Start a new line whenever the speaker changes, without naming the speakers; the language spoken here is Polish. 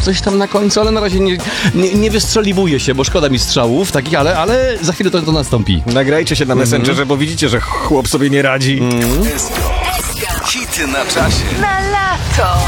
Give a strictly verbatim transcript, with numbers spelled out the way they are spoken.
coś tam na końcu, ale na razie nie, nie, nie wystrzeliwuje się, bo szkoda mi strzałów takich, ale, ale za chwilę to, to nastąpi.
Nagrajcie się na Messengerze, mm-hmm. bo widzicie, że chłop sobie nie radzi.
Mm. Hity na czasie.
Na lato.